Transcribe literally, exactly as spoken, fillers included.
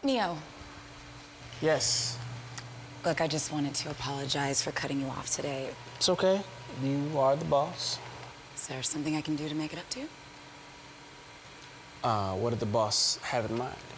Neo. Yes. Look, I just wanted to apologize for cutting you off today. It's okay. You are the boss. Is there something I can do to make it up to you? Uh, what did the boss have in mind?